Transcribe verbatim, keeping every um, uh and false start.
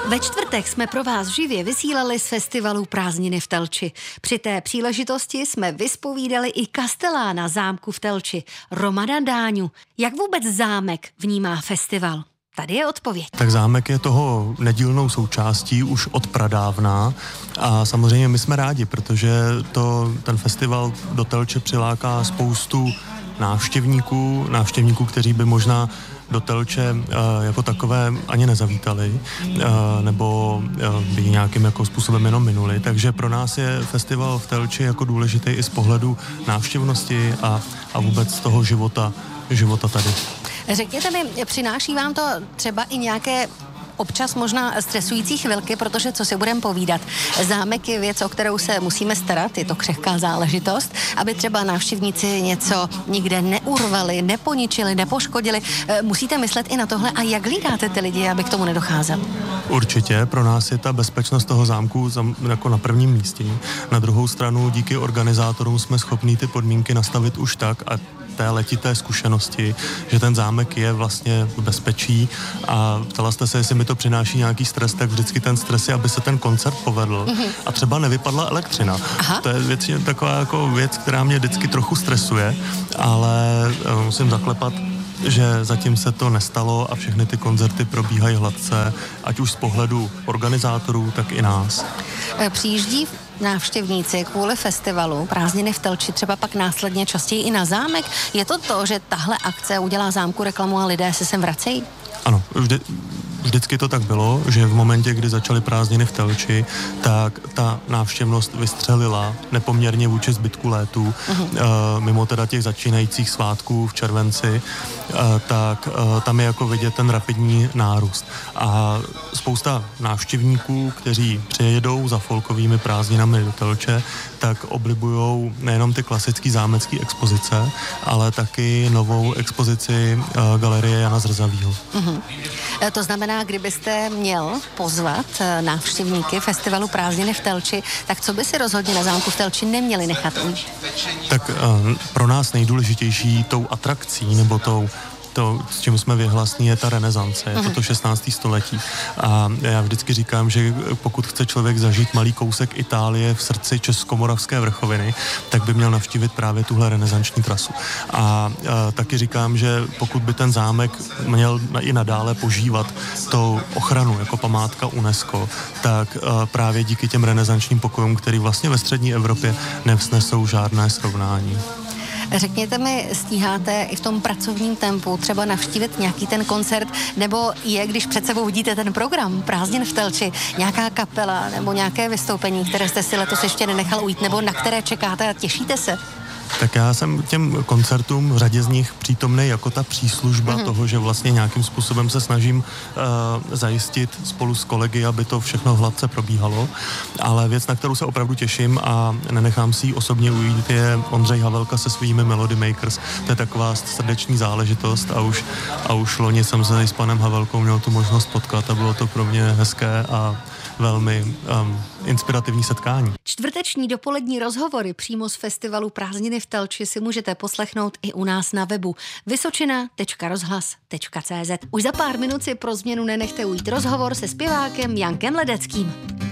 Ve čtvrtek jsme pro vás živě vysílali z festivalu Prázdniny v Telči. Při té příležitosti jsme vyspovídali i kastelána zámku v Telči, Romana Dáňu. Jak vůbec zámek vnímá festival? Tady je odpověď. Tak zámek je toho nedílnou součástí už od pradávna a samozřejmě my jsme rádi, protože to, ten festival do Telče přiláká spoustu návštěvníků, návštěvníků, kteří by možná do Telče uh, jako takové ani nezavítali, uh, nebo uh, by nějakým jako způsobem jenom minuli. Takže pro nás je festival v Telči jako důležitý i z pohledu návštěvnosti a, a vůbec toho života, života tady. Řekněte mi, přináší vám to třeba i nějaké občas možná stresující chvilky, protože co si budeme povídat, zámek je věc, o kterou se musíme starat, je to křehká záležitost, aby třeba návštěvníci něco nikde neurvali, neponičili, nepoškodili. Musíte myslet i na tohle a jak hlídáte ty lidi, aby k tomu nedocházelo? Určitě, pro nás je ta bezpečnost toho zámku jako na prvním místě. Na druhou stranu díky organizátorům jsme schopní ty podmínky nastavit už tak a té letité zkušenosti, že ten zámek je vlastně v bezpečí a ptala jste se, jestli mi to přináší nějaký stres, tak vždycky ten stres je, aby se ten koncert povedl mm-hmm. a třeba nevypadla elektřina. Aha. To je většině taková jako věc, která mě vždycky trochu stresuje, ale uh, musím zaklepat, že zatím se to nestalo a všechny ty koncerty probíhají hladce, ať už z pohledu organizátorů, tak i nás. Přijíždí návštěvníci kvůli festivalu Prázdniny v Telči třeba pak následně častěji i na zámek? Je to to, že tahle akce udělá zámku reklamu a lidé se sem vracejí? Ano, vždy, vždycky to tak bylo, že v momentě, kdy začaly prázdniny v Telči, tak ta návštěvnost vystřelila nepoměrně vůči zbytku létu, uh-huh. uh, mimo teda těch začínajících svátků v červenci, uh, tak uh, tam je jako vidět ten rapidní nárůst. A spousta návštěvníků, kteří přijedou za folkovými prázdninami do Telče, tak oblibujou nejenom ty klasické zámecké expozice, ale taky novou expozici uh, Galerie Jana Zrzavýho. Uh-huh. To znamená, kdybyste měl pozvat návštěvníky festivalu Prázdniny v Telči, tak co by si rozhodně na zámku v Telči neměli nechat ujít? Tak uh, pro nás nejdůležitější tou atrakcí nebo tou to, s čím jsme vyhlasní, je ta renesance, je to to šestnácté století. A já vždycky říkám, že pokud chce člověk zažít malý kousek Itálie v srdci Českomoravské vrchoviny, tak by měl navštívit právě tuhle renesanční trasu. A, a taky říkám, že pokud by ten zámek měl i nadále požívat tou ochranu jako památka UNESCO, tak a, právě díky těm renesančním pokojům, který vlastně ve střední Evropě nevznesou žádné srovnání. Řekněte mi, stíháte i v tom pracovním tempu třeba navštívit nějaký ten koncert, nebo je, když před sebou vidíte ten program Prázdnin v Telči, nějaká kapela nebo nějaké vystoupení, které jste si letos ještě nenechal ujít, nebo na které čekáte a těšíte se? Tak já jsem těm koncertům v řadě z nich přítomný jako ta příslužba mm-hmm. toho, že vlastně nějakým způsobem se snažím uh, zajistit spolu s kolegy, aby to všechno hladce probíhalo, ale věc, na kterou se opravdu těším a nenechám si ji osobně ujít, je Ondřej Havelka se svými Melody Makers. To je taková srdeční záležitost a už, a už loni jsem se s panem Havelkou měl tu možnost potkat a bylo to pro mě hezké a velmi um, inspirativní setkání. Čtvrteční dopolední rozhovory přímo z festivalu Prázdniny v Telči si můžete poslechnout i u nás na webu vysočina tečka rozhlas tečka cé zet. Už za pár minut si pro změnu nenechte ujít rozhovor se zpěvákem Jankem Ledeckým.